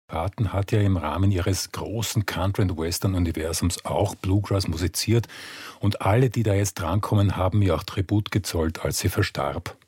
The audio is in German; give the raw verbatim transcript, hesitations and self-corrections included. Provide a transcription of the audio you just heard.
Parton hat ja im Rahmen ihres großen Country- und Western-Universums auch Bluegrass musiziert. Und alle, die da jetzt drankommen, haben ihr auch Tribut gezollt, als sie verstarb.